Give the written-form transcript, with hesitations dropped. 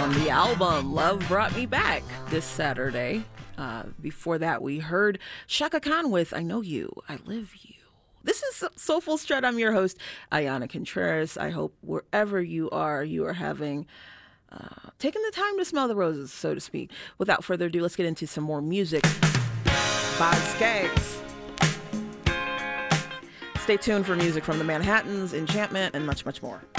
from the album Love Brought Me Back this Saturday. Before that, we heard Chaka Khan with I Know You, I Live You. This is Soulful Strut. I'm your host, Ayana Contreras. I hope wherever you are having taking the time to smell the roses, so to speak. Without further ado, let's get into some more music by Skaggs. Stay tuned for music from the Manhattans, Enchantment, and much, much more.